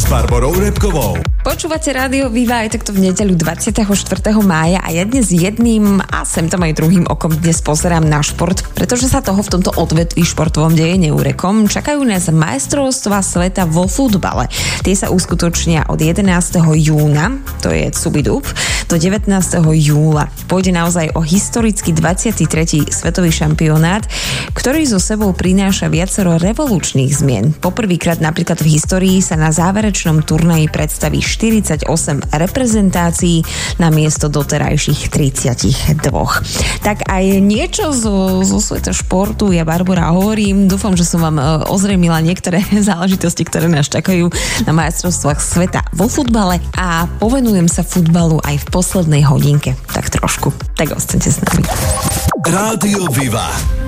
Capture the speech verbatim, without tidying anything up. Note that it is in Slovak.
Barborou Repkovou. Počúvate Rádio Viva aj takto v nedeľu dvadsiateho štvrtého mája a ja dnes jedným a sem tam aj druhým okom dnes pozerám na šport, pretože sa toho v tomto odvetví športovom deje neúrekom. Čakajú nás majstrovstvá sveta vo futbale. Tie sa uskutočnia od jedenásteho júna, to je Cubidub, do devätnásteho júla. Pôjde naozaj o historický dvadsiaty tretí svetový šampionát, ktorý so sebou prináša viacero revolučných zmien. Poprvýkrát napríklad v histórii sa na záverečnom turnaji predstaví štyridsaťosem reprezentácií na miesto doterajších tridsaťdva. Tak aj niečo zo, zo sveta športu ja, Barbora, hovorím. Dúfam, že som vám ozrejmila niektoré záležitosti, ktoré nás čakajú na majstrovstvách sveta vo futbale a povenujem sa futbalu aj v poslednej hodinke. Tak trošku. Tak ostaňte s nami. Rádio Viva.